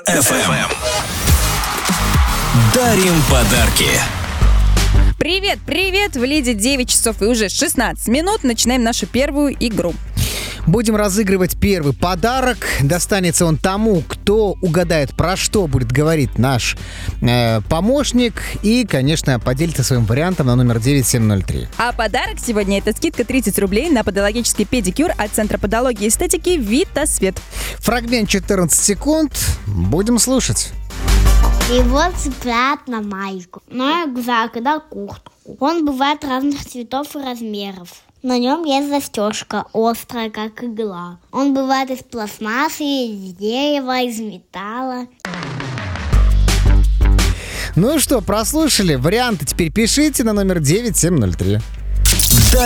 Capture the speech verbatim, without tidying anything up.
эф эм. Дарим подарки. Привет, привет! В Лиде девять часов и уже шестнадцать минут. Начинаем нашу первую игру. Будем разыгрывать первый подарок. Достанется он тому, кто угадает, про что будет говорить наш э, помощник. И, конечно, поделится своим вариантом на номер девять семь ноль три. А подарок сегодня — это скидка тридцать рублей на подологический педикюр от Центра подологии и эстетики «Витасвет». Фрагмент четырнадцать секунд. Будем слушать. Его цепляют на майку, на рюкзак и на куртку. Он бывает разных цветов и размеров. На нем есть застежка, острая, как игла. Он бывает из пластмассы, из дерева, из металла. Ну что, прослушали? Варианты теперь пишите на номер девять семь ноль три.